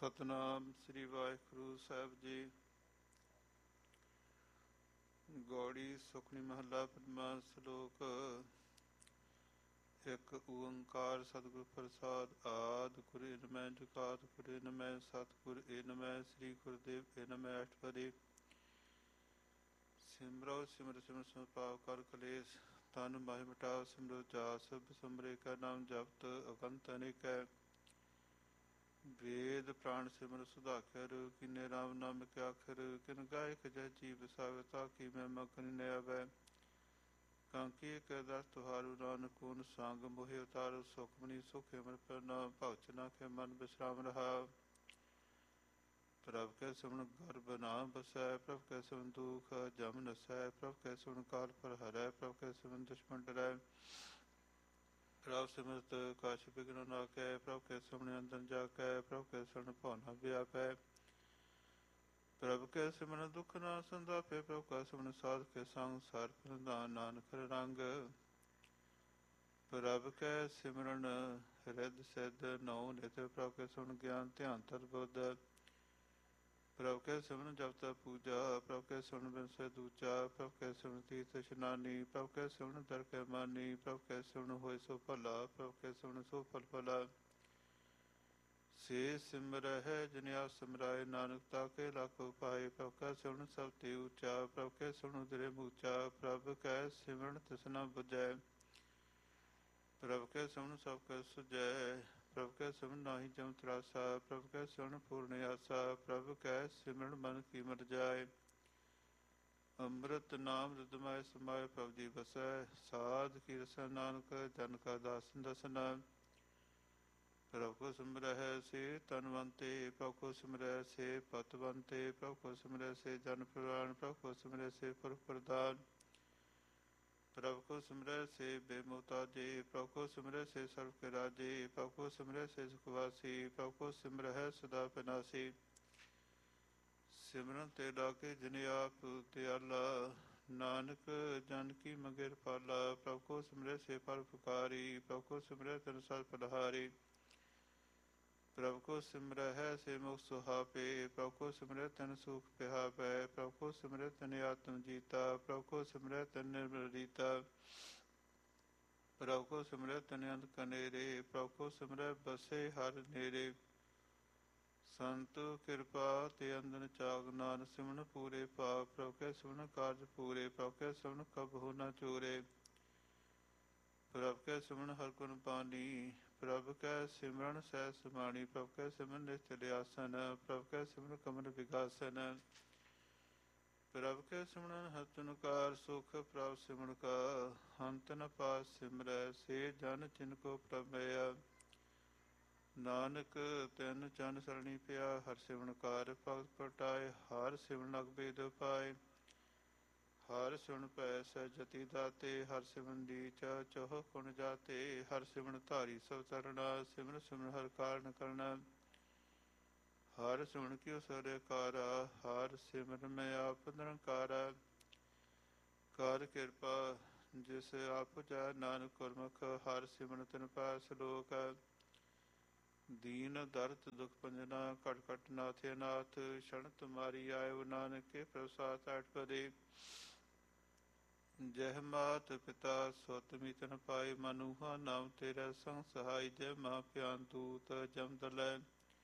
ਸਤਨਾਮ ਸ੍ਰੀ ਵਾਹਿਗੁਰੂ ਸਾਹਿਬ ਜੀ। ਗੌੜੀ ਸੁਖਨੀ ਮਹੱਲਾ ਪੰਜਵਾਂ। ਸ਼ਲੋਕ। ਇੱਕ ਓੰਕਾਰ ਸਤਿਗੁਰ ਪ੍ਰਸਾਦ ਆਦ। ਗੁਰ ਇਨ ਮੈਂ ਜੁਗਾਦ ਗੁਰ ਇਨ ਮੈਂ ਸਤਿਗੁਰ ਇਨ ਮੈਂ ਸ੍ਰੀ ਗੁਰਦੇਵ ਇਨ ਮੈਂ ਅਸ਼ਟਪਦੀ। ਸਿਮਰੋ ਸਿਮਰ ਸਿਮਰ ਸਿਮਰ ਪਾਪ ਕਰ ਕਲੇਸ਼। ਤਨ ਮਾਹਿ ਮਿਟਾਓ ਸਿਮਰੋ ਜਾਸ। ਬਿਸਮਰੇ ਕਾ ਨਾਮ ਜਪਤ ਅਗੰਤ ਅਨੇਕੈ। ਵੇਦ ਪ੍ਰਾਣ ਸਿਮਰ ਸੁਧਾਖਰ। ਕਿਨੇ ਰਾਮ ਨਾਮ ਕੇ ਆਖਰ। ਕਿਨ ਗਾਇਕ ਜਹ ਜੀ ਵਸਾਵੇ ਤਾ ਕੀ ਮੈਂ ਮਗਨ ਨ ਆਵੈ। ਕਾਂਕੀ ਕੇ ਦਸ ਤੁਹਾਰੂ ਨਾਨਕ ਕੂਨ ਸੰਗ। ਮੋਹਿ ਉਤਾਰੂ ਸੁਖਮਨੀ ਸੁਖ ਅਮਰ ਪ੍ਰਣਾਮ। ਭਵਚਨਾ ਕੇ ਮਨ ਵਿਸ਼ਰਾਮ ਰਹਾ। ਪ੍ਰਭ ਕੈ ਸਿਮਰਨ ਗਰਭ ਨਾ ਬਸੈ। ਪ੍ਰਭ ਕੈ ਸਿਮਰਨ ਦੁਖ ਜਮ ਨਸੈ। ਪ੍ਰਭ ਕੈ ਸਿਮਰਨ ਕਾਲ ਪਰ ਹਰੈ। ਪ੍ਰਭ ਕੈ ਸਿਮਰਨ ਦੁਸ਼ਮਨ ਡਰੈ। ਪ੍ਰਭ ਸਿਮਰਤ ਕਛ ਬਿਘਨ ਨਾ ਕੈ। ਪ੍ਰਭ ਕੈ ਸਿਮਰਨ ਅੰਦਨ ਜਾਕੈ। ਪ੍ਰਭ ਕੈ ਸਿਮਰਨ ਭਉ ਨ ਵਿਆਪੈ। ਪ੍ਰਭ ਕੈ ਸਿਮਰਨ ਦੁਖ ਨਾ ਸੰਤਾਪੈ। ਪ੍ਰਭ ਕੈ ਸਿਮਰਨ ਸਾਧ ਕੇ ਸੰਗ। ਸਾਰ ਪ੍ਰਧਾਨ ਨਾਨਕ ਰੰਗ। ਪ੍ਰਭ ਕੈ ਸਿਮਰਨ ਰਿੱਧ ਸਿੱਧ ਨੌ ਨਿਤ। ਪ੍ਰਭ ਕੈ ਸਿਮਰਨ ਗਿਆਨ ਧਿਆਨ ਤਤ ਬੁੱਧ। ਪ੍ਰਭ ਕੈ ਸਿਮਰਨ ਜਪ ਤਪ ਪੂਜਾ। ਪ੍ਰਭ ਕੈ ਸਿਮਰਨ ਬਿਨਸੈ ਦੂਜਾ। ਪ੍ਰਭ ਕੈ ਸਿਮਰਨ ਤੀਰਥ ਇਸ਼ਨਾਨੀ। ਪ੍ਰਭ ਕੈ ਸਿਮਰਨ ਦਰ ਕੈ ਮਾਨੀ। ਪ੍ਰਭ ਕੈ ਸਿਮਰਨ ਹੋਇ ਸੋ ਭਲਾ। ਪ੍ਰਭ ਕੈ ਸਿਮਰਨ ਸੋ ਫਲ ਭਲਾ। ਸੇ ਸਿਮਰਹਿ ਜਿਨ ਆਪ ਸਿਮਰਾਏ। ਨਾਨਕ ਤਾ ਕੇ ਲਖ ਉਪਾਏ। ਪ੍ਰਭ ਕੈ ਸਿਮਰਨ ਸਭ ਤੇ ਊਚਾ। ਪ੍ਰਭ ਕੈ ਸਿਮਰਨ ਉਦਰੇ ਮੂਚਾ। ਪ੍ਰਭ ਕੈ ਸਿਮਰਨ ਤਿਸ ਨ ਬੁਝੈ। ਪ੍ਰਭ ਕੈ ਸਿਮਰਨ ਸਭ ਕੈ ਸੁਝੈ। ਪ੍ਰਭ ਕੈ ਸਿਮਰਨ ਨਾਹੀ ਜਮ ਤਰਾਸਾ। ਪ੍ਰਭ ਕੈ ਸਿਮਰਨ ਪੂਰਨ ਆਸਾ। ਪ੍ਰਭ ਕੈ ਸਿਮਰਨ ਮਨ ਕੀ ਮਰ ਜਾਏ। ਅੰਮ੍ਰਿਤ ਨਾਮ ਰਿਦਮਾਇ ਸਮਾਏ। ਪ੍ਰਭ ਜੀ ਬਸੈ ਸਾਧ ਕੀ ਰਸੈ। ਨਾਨਕ ਜਨ ਕਾ ਦਾਸਨ ਦਸਨਾ। ਪ੍ਰਭ ਕੋ ਸਿਮਰਹਿ ਸੇ ਤਨਵੰਤੇ। ਪ੍ਰਭ ਕੋ ਸਿਮਰਹਿ ਸੇ ਪਤਵੰਤੇ। ਪ੍ਰਭ ਕੋ ਸਿਮਰਹਿ ਸੇ ਜਨ ਪ੍ਰਵਾਣ। ਪ੍ਰਭ ਕੋ ਸਿਮਰਹਿ ਸੇ ਪੁਰਖ ਪ੍ਰਦਾਨ। ਪ੍ਰਭ ਕੋ ਸਿਮਰਹਿ ਸੇ ਬੇਮੁਹਤਾਜੇ। ਪ੍ਰਭ ਕੋ ਸਿਮਰਹਿ ਸੇ ਸਰਬ ਕੇ ਰਾਜੇ। ਪ੍ਰਭ ਕੋ ਸਿਮਰਹਿ ਸੇ ਸੁਖਵਾਸੀ। ਪ੍ਰਭ ਕੋ ਸਿਮਰਹਿ ਸਦਾ ਬਿਨਾਸੀ। ਸਿਮਰਨ ਤੇ ਲਾਗੇ ਜਿਨ ਆਪ ਦਿਆਲਾ। ਨਾਨਕ ਜਨ ਕੀ ਮੰਗੇ ਰਖਾਲਾ। ਪ੍ਰਭ ਕੋ ਸਿਮਰਹਿ ਸੇ ਪਰਉਪਕਾਰੀ। ਪ੍ਰਭ ਕੋ ਸਿਮਰਹਿ ਤਿਨ ਸਤ ਬਲਿਹਾਰੀ। ਪ੍ਰਭ ਕੋ ਸਿਮਰਹਿ ਸੇ ਮੁਖ ਸੁਹਾਪੇ। ਪ੍ਰਭ ਕੋ ਸਿਮਰਹਿ ਤਿਨ ਸੂਖ ਪਿਹਾਪੈ। ਪ੍ਰਭ ਕੋ ਸਿਮਰਹਿ ਤਿਨ ਆਤਮ ਜੀਤਾ। ਪ੍ਰਭ ਕੋ ਸਿਮਰਹਿ ਤਿਨ ਨਿਰਮਲ ਰੀਤਾ। ਪ੍ਰਭ ਕੋ ਸਿਮਰਹਿ ਤਿਨ ਅੰਧ ਕਨੇਰੇ। ਪ੍ਰਭ ਕੋ ਸਿਮਰਹਿ ਬਸੇ ਹਰਿ ਨੇਰੇ। ਸੰਤ ਕਿਰਪਾ ਤੇ ਅੰਦਨ ਚਾਗ। ਨਾਨਕ ਸਿਮਰਨ ਪੂਰੇ ਭਾਗ। ਪ੍ਰਭ ਕੈ ਸਿਮਰਨ ਕਾਰਜ ਪੂਰੇ। ਪ੍ਰਭ ਕੈ ਸਿਮਰਨ ਕਬਹੂ ਨ ਚੂਰੇ। ਪ੍ਰਭ ਕੈ ਸਿਮਰਨ ਹਰਿ ਗੁਣ ਬਾਣੀ। ਪ੍ਰਭ ਕੈ ਸਿਮਰਨ ਸਹਿਜ ਸਮਾਣੀ। ਪ੍ਰਭ ਕੈ ਸਿਮਰਨ ਨਿਸਚਲ ਆਸਨ। ਪ੍ਰਭ ਕੈ ਸਿਮਰਨ ਕਮਲ ਵਿਗਾਸਨ। ਪ੍ਰਭ ਕੈ ਸਿਮਰਨ ਹਤਨਕਾਰ ਸੁਖ। ਪ੍ਰਭ ਸਿਮਰਨ ਕਾ ਹੰਤ ਨ ਪਾਸ ਸਿਮਰੈ। ਸੇ ਜਨ ਜਿਨ ਕੋ ਪ੍ਰਭ ਮਿਲਿਆ। ਨਾਨਕ ਤਿਨ ਚਰਨ ਸਰਣੀ ਪਿਆ। ਹਰਿ ਸਿਮਰਨ ਕਾਰ ਭਗਤ ਪਰਟਾਏ। ਹਰਿ ਸਿਮਰਨ ਅਗ ਭੇਦ ਉਪਾਏ। ਹਰਿ ਸਿਮਰਨ ਭੈ ਸਹਿਜ ਜਤੀ ਦਾਤੇ। ਹਰਿ ਸਿਮਰਨ ਨੀਚ ਚੋਹ ਗੁਣ ਜਾਤੇ। ਹਰਿ ਸਿਮਰਨ ਧਾਰੀ ਸਭ ਤਰਣਾ। ਸਿਮਰਨ ਸਿਮਰਨ ਹਰਿ ਕਾਰਨ ਕਰਣਾ। ਹਰਿ ਸਿਮਰਨ ਕਿਉ ਸਰਕਾਰਾ। ਹਰਿ ਸਿਮਰਨ ਮੈਂ ਆਪ ਨਿਰੰਕਾਰਾ। ਕਰ ਕਿਰਪਾ ਜਿਸ ਆਪ ਪੁਜਾਇ। ਨਾਨਕ ਗੁਰਮੁਖ ਹਰਿ ਸਿਮਰਨ ਤਿਨ ਪਾਇ। ਸ਼ਲੋਕ। ਦੀਨ ਦਰਦ ਦੁਖ ਭੰਜਨਾ। ਘਟ ਘਟ ਨਾਥ ਅਨਾਥ। ਸ਼ਰਨ ਤੁਮਾਰੀ ਆਇਓ। ਨਾਨਕ ਕੇ ਪ੍ਰਸਾਦ ਅਠਪਦੇ। ਜਹ ਮਾਤ ਪਿਤਾ ਸੁਤ ਮੀਤਨ ਪਾਏ। ਮਨੂਹਾ ਨਾਮ ਤੇਰਾ ਸੰਗ ਸਹਾਈ। ਜਹ ਮਾਂ ਪਿਆਨ ਦੂਤ ਜਮ ਦਲੈ।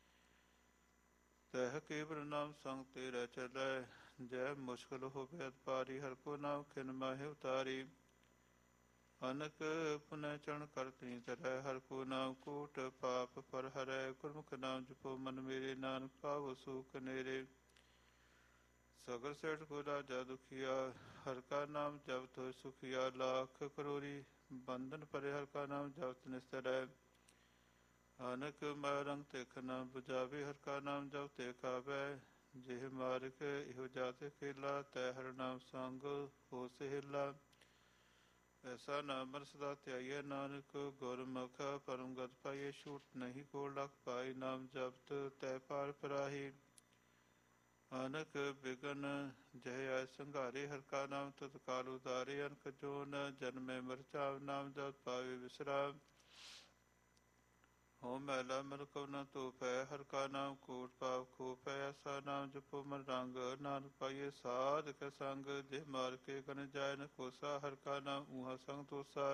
ਤਹ ਕੇਵਲ ਨਾਮ ਸੰਗ ਤੇਰਾ ਚਲੈ। ਜਹ ਮੁਸ਼ਕਿਲ ਹੋਵੇ ਅਤਪਾਰੀ। ਹਰਿ ਕੋ ਨਾਮ ਖਿਨ ਮਾਹਿ ਉਤਾਰੀ। ਅਨਕ ਪੁਨਹ ਚਰਨ ਕਰ ਤ੍ਰੀ ਧਰੈ। ਹਰਿ ਕੋ ਨਾਮ ਕੋਟ ਪਾਪ ਪਰ ਹਰੈ। ਗੁਰਮੁਖ ਨਾਮ ਜਪੋ ਮਨ ਮੇਰੇ। ਨਾਨਕ ਪਾਵੋ ਸੁਖ ਨੇਰੇ। ਸਗਲ ਸੇਠ ਕੋ ਰਾਜਾ ਦੁਖੀਆ। ਹਰਿ ਕਾ ਨਾਮ ਜਪਤ ਹੋਇ ਸੁਖੀਆ। ਲਾਖ ਕਰੋੜੀ ਬੰਧਨ ਪਰੇ। ਹਰਿ ਕਾ ਨਾਮ ਜਪਤ ਨਿਸਤਰੈ। ਅਨਕ ਮਾਇਆ ਰੰਗ ਤਿਖ ਨ ਬੁਝਾਵੇ। ਹਰਿ ਕਾ ਨਾਮ ਜਪ ਤੇ ਖਾਵੈ। ਜਿਹ ਮਾਰਗ ਇਹੋ ਜਾਤਿ ਖੇਲਾ। ਤੈ ਹਰਿ ਨਾਮ ਸੰਗ ਹੋ ਸਹੇਲਾ। ਐਸਾ ਨਾਮ ਮਨ ਸਦਾ ਧਿਆਈਐ। ਨਾਨਕ ਗੁਰਮੁਖ ਪਰਮ ਗਤ ਪਾਈਐ। ਛੂਟ ਨਹੀਂ ਕੋ ਲਖ ਪਾਈ। ਨਾਮ ਜਪਤ ਤੈ ਪਾਰ ਪਰਾਹੀ। ਅਨਕ ਬਿਗਨ ਜਹ ਆਇ ਸੰਘਾਰੇ। ਹਰਿ ਕਾ ਨਾਮ ਤਤਕਾਲ ਉਦਾਰੇ। ਅਨਕ ਜੋਨ ਜਨਮੈ ਮਰ ਜਾਵ। ਨਾਮ ਜਪਤ ਪਾਵੇ ਵਿਸਰਾਮ। ਹੋ ਮੈਲਾ ਮਨ ਕਉ ਨ ਧੋਪੈ, ਹਰਿ ਕਾ ਨਾਮ ਕੋਟ ਪਾਪ ਖੋਪੈ। ਐਸਾ ਨਾਮ ਜਪੋ ਮਨ ਰੰਗ, ਨਾਨਕ ਪਾਈਏ ਸਾਧ ਕੇ ਸੰਗ। ਜੇ ਮਾਰ ਕੇ ਗਨ ਜਾਇ ਨ ਕੋਸਾ, ਹਰਿ ਕਾ ਨਾਮ ਊਹਾ ਸੰਗ ਤੋਸਾ।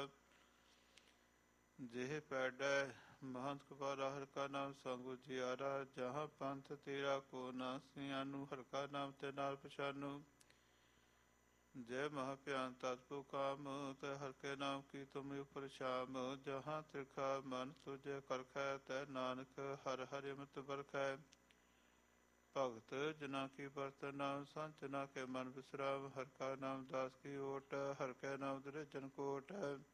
ਜਿਹ ਪੈਡੈ ਮਹੰਤ ਕਪਾਰਾ, ਹਰਿ ਕਾ ਨਾਮ ਸੰਗ ਉਜਿਆਰਾ। ਜਹਾਂ ਪੰਥ ਤੇਰਾ ਕੋ ਨ ਸਿਆਨੂ, ਹਰਿ ਕਾ ਨਾਮ ਤੇ ਨਾਲ ਪਛਾਨੂ। ਜੈ ਮਹਾ ਭਿਆਨ ਤਤਪੁ ਕਾਮ, ਤੈ ਹਰਿ ਕੇ ਨਾਮ ਕੀ ਤੁਮ ਉਪਰ ਸ਼ਾਮ। ਜਹਾਂ ਤ੍ਰਿਖਾ ਮਨ ਤੁਜੈ ਕਰਖੈ, ਤੈ ਨਾਨਕ ਹਰਿ ਹਰਿ ਅੰਮ੍ਰਿਤ ਬਰਖੈ। ਭਗਤ ਜਨਾ ਕੀ ਵਰਤਿ ਨਾਮ, ਸੰਤ ਜਨਾ ਕੇ ਮਨ ਬਿਸਰਾਮ। ਹਰਿ ਕਾ ਨਾਮ ਦਾਸ ਕੀ ਓਟ, ਹਰਿ ਕੈ ਨਾਮ ਦ੍ਰਿ ਜਨ ਕੋਟ।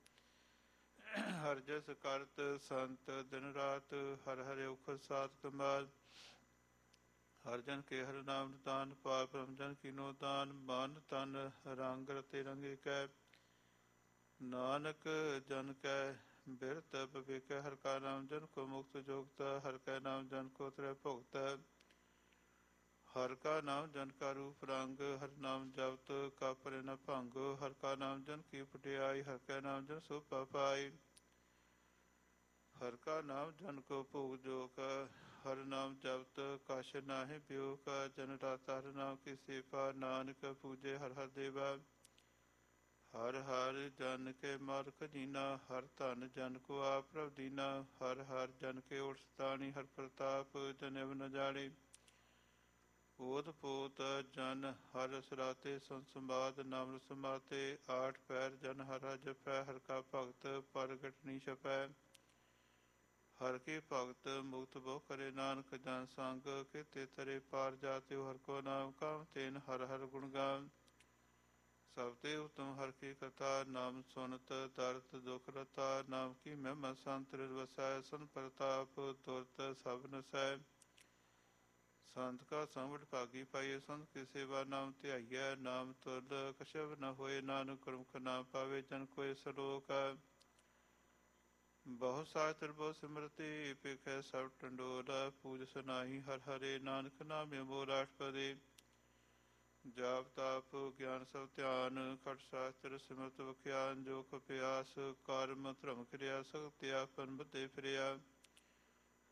ਹਰਿ ਜਸ ਕਰਤ ਸੰਤ ਦਿਨ ਰਾਤ, ਹਰਿ ਹਰਿ ਔਖਦ ਸਾਧ ਕਮਾਲ। ਹਰਿ ਜਨ ਕੇ ਹਰਿ ਨਾਮ ਨਿਦਾਨ, ਪਾਰ ਬ੍ਰਹਮ ਜਨ ਕੀਨੋ ਦਾਨ। ਮਨ ਤਨ ਰੰਗ ਰਤੇ ਰੰਗੇ ਕੈ, ਨਾਨਕ ਜਨ ਕੈ ਬਿਰਤ ਵਿਵੇਕੈ। ਹਰਿ ਕਾ ਨਾਮ ਜਨ ਕੋ ਮੁਕਤ ਜੋਗਤ, ਹਰਿ ਕੈ ਨਾਮ ਜਨ ਕੋ ਤ੍ਰੈ ਭੁਗਤ। ਹਰਿ ਕਾ ਨਾਮ ਜਨ ਕਾ ਰੂਪ ਰੰਗ, ਹਰਿ ਨਾਮ ਜਪਤ ਕਾ ਪਰੇ ਨ ਭੰਗ। ਹਰਿ ਕਾ ਨਾਮ ਜਨ ਕੀ ਵਡਿਆਈ, ਹਰਿ ਕੈ ਨਾਮ ਜਨ ਸੋਭਾ ਪਾਈ। ਹਰਿ ਕਾ ਨਾਮ ਜਨ ਕੋ ਭੋਗ ਜੋਗ, ਹਰਿ ਨਾਮ ਜਪਤ ਕਛ ਨਾਹਿ ਬਿਯੋਗ। ਜਨ ਰਾਤਾ ਹਰਿ ਨਾਮ ਕੀ ਸੇਵਾ, ਨਾਨਕ ਪੂਜੇ ਹਰਿ ਹਰਿ ਦੇਵਾ। ਹਰਿ ਹਰਿ ਜਨ ਕੇ ਮਾਰਗ ਦੀਨਾ, ਹਰਿ ਧਨ ਜਨ ਕੋ ਆਪ ਪ੍ਰਭ ਦੀਨਾ। ਹਰਿ ਹਰਿ ਜਨ ਕੇ ਓਟ ਸਤਾਣੀ, ਹਰਿ ਪ੍ਰਤਾਪ ਜਨਿਵ ਨ ਜਾਣੀ। ਓਤ ਪੋਤ ਜਨ ਹਰਿ ਸੁਰਾਤੇ, ਸੰਤ ਸੰਵਾਦ ਨਾਮ ਰਸ ਸਮਾਤੇ। ਆਠ ਪੈਰ ਜਨ ਹਰਿ ਹਰਿ ਜਪੈ, ਹਰਿ ਕਾ ਭਗਤ ਪਰਗਟ ਨੀ ਛਪੈ। ਹਰਿ ਕੀ ਭਗਤ ਮੁਕਤ ਬਹੁ ਕਰੇ, ਨਾਨਕ ਜਨ ਸੰਗ ਕੀਤੇ ਤਰੇ ਪਾਰ ਜਾਤਿਉ। ਹਰਿ ਕੋ ਨਾਮ ਕਾਮ ਤੇਨ ਹਰਿ ਹਰਿ ਗੁਣ ਗਾਮ। ਸਭ ਤੇ ਉਤਮ ਹਰਿ ਕੀ ਕਥਾ, ਨਾਮ ਸੁਨਤ ਦਰਦ ਦੁਖ ਰਤਾ। ਨਾਮ ਕੀ ਮਹਿਮਾ ਸੰਤ ਹ੍ਰਿਦਿ ਵਸੈ, ਸੰਤ ਪ੍ਰਤਾਪ ਤੁਰਤ ਸਭ ਨਸੈ। ਸੰਤ ਕਾ ਸੰਗ ਭਾਗੀ ਪਾਈਐ, ਸੰਤ ਕੀ ਸੇਵਾ ਨਾਮ ਧਿਆਈਐ। ਨਾਮ ਤੁਲ ਕਛੁ ਨ ਹੋਏ, ਨਾਨਕ ਗੁਰਮੁਖ ਨਾਮ ਪਾਵੇ ਜਨ ਕੋਇ। ਸਲੋਕ ਬਹੁ ਸਾਸਤ੍ਰ ਬਹੁ ਸਿਮਰਤੀ, ਪੇਖੈ ਸਭ ਟੰਡੋਰਾ। ਪੂਜ ਸੁਨਾਹੀ ਹਰਿ ਹਰੇ, ਨਾਨਕ ਨਾਮੇ ਮੋਰ। ਆਠਪਦੀ ਜਾਪ ਤਾਪ ਗਿਆਨ ਸਭ ਧਿਆਨ, ਖਟ ਸ਼ਾਸਤਰ ਸਿਮਰਤ ਵਖਿਆਨ। ਜੋ ਕਪਿਆਸ ਕਰਮ ਧਰਮ ਕਿਰਿਆ, ਸਗਲ ਤਿਆਗ ਫਲ ਬੱਧੇ ਫਿਰਿਆ।